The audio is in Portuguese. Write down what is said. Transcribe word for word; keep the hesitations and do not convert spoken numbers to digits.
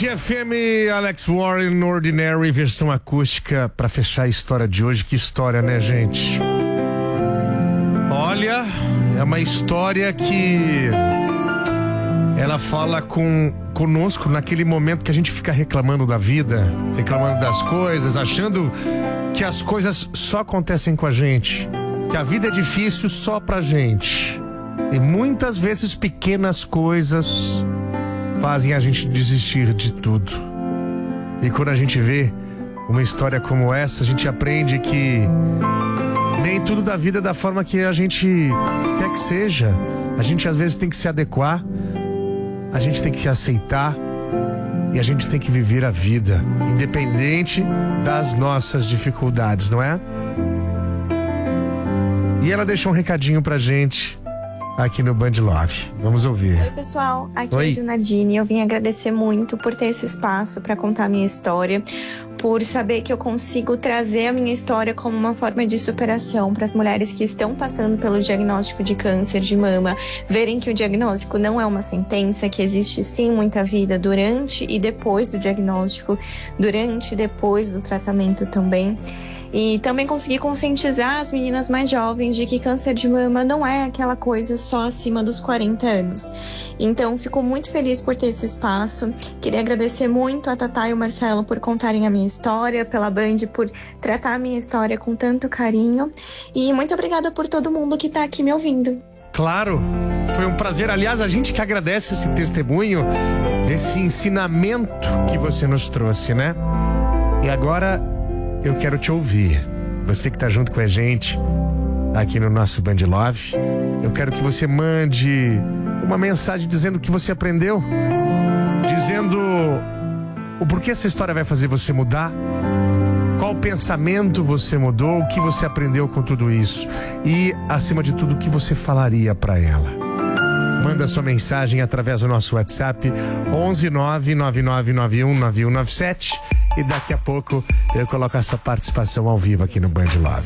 Band F M, Alex Warren, Ordinary, versão acústica para fechar a história de hoje. Que história, né, gente? Olha, é uma história que ela fala com conosco naquele momento que a gente fica reclamando da vida, reclamando das coisas, achando que as coisas só acontecem com a gente, que a vida é difícil só pra gente. E muitas vezes pequenas coisas fazem a gente desistir de tudo. E quando a gente vê uma história como essa, a gente aprende que nem tudo da vida é da forma que a gente quer que seja. A gente às vezes tem que se adequar, a gente tem que aceitar e a gente tem que viver a vida, independente das nossas dificuldades, não é? E ela deixou um recadinho pra gente aqui no Band Love. Vamos ouvir. Oi, pessoal. Aqui Oi. é a Junadine. Eu vim agradecer muito por ter esse espaço para contar a minha história, por saber que eu consigo trazer a minha história como uma forma de superação para as mulheres que estão passando pelo diagnóstico de câncer de mama, verem que o diagnóstico não é uma sentença, que existe sim muita vida durante e depois do diagnóstico, durante e depois do tratamento também. E também conseguir conscientizar as meninas mais jovens de que câncer de mama não é aquela coisa só acima dos quarenta anos. Então, fico muito feliz por ter esse espaço. Queria agradecer muito a Tatá e o Marcelo por contarem a minha história, pela Band por tratar a minha história com tanto carinho. E muito obrigada por todo mundo que está aqui me ouvindo. Claro, foi um prazer. Aliás, a gente que agradece esse testemunho, desse ensinamento que você nos trouxe, né? E agora eu quero te ouvir. Você que tá junto com a gente aqui no nosso Band Love, eu quero que você mande uma mensagem dizendo o que você aprendeu, dizendo o porquê essa história vai fazer você mudar, qual pensamento você mudou, o que você aprendeu com tudo isso e, acima de tudo, o que você falaria para ela. Manda sua mensagem através do nosso WhatsApp onze nove nove nove nove um nove um nove sete e daqui a pouco eu coloco essa participação ao vivo aqui no Band Love.